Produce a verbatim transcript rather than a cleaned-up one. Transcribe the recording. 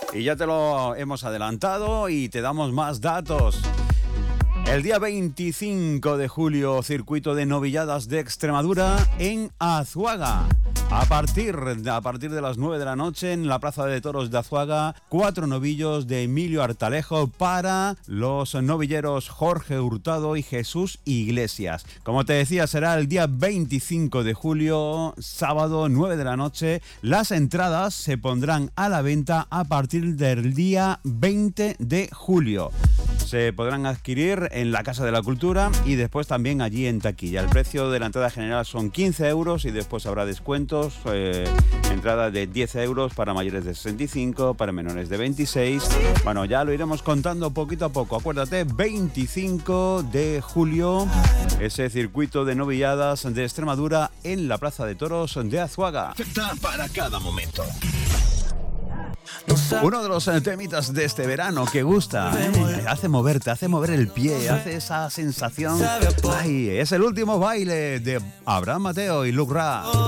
Y ya te lo hemos adelantado y te damos más datos. El día veinticinco de julio, circuito de novilladas de Extremadura en Azuaga. A partir, a partir de las nueve de la noche en la Plaza de Toros de Azuaga, cuatro novillos de Emilio Artalejo para los novilleros Jorge Hurtado y Jesús Iglesias. Como te decía, será el día veinticinco de julio, sábado, nueve de la noche. Las entradas se pondrán a la venta a partir del día veinte de julio. Se podrán adquirir en la Casa de la Cultura y después también allí en taquilla. El precio de la entrada general son quince euros y después habrá descuentos. Eh, entrada de diez euros para mayores de sesenta y cinco, para menores de veintiséis. Bueno, ya lo iremos contando poquito a poco. Acuérdate, veinticinco de julio, ese circuito de novilladas de Extremadura en la Plaza de Toros de Azuaga. Perfecta para cada momento. Uno de los temitas de este verano que gusta, ¿eh? Hace moverte, hace mover el pie, hace esa sensación. Ay, es el último baile de Abraham Mateo y Luke Ra.